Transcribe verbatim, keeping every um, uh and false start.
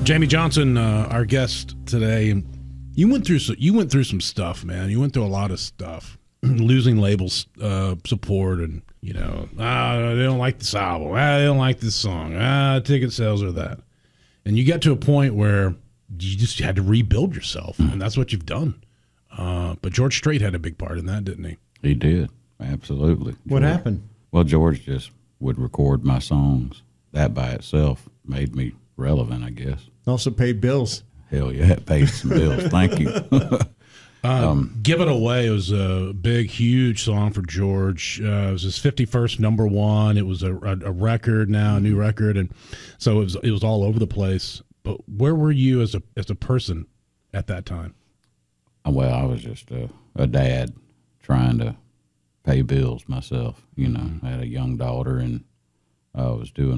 Jamey Johnson, uh, our guest today, and you went through so, you went through some stuff, man. You went through a lot of stuff, losing labels uh, support, and you know, ah, they don't like this album, ah, they don't like this song, ah, ticket sales are that, and you get to a point where you just had to rebuild yourself, and that's what you've done. Uh, but George Strait had a big part in that, didn't he? He did, absolutely. What George, happened? Well, George just would record my songs. That by itself made me relevant, I guess. Also paid bills. Hell yeah, it paid some bills. Thank you. Um, Give It Away was a big, huge song for George. Uh, it was his fifty-first number one. It was a, a, a record now, a new record, and so it was it was all over the place. But where were you as a as a person at that time? Well, I was just a, a dad trying to pay bills myself. You know, I had a young daughter, and I was doing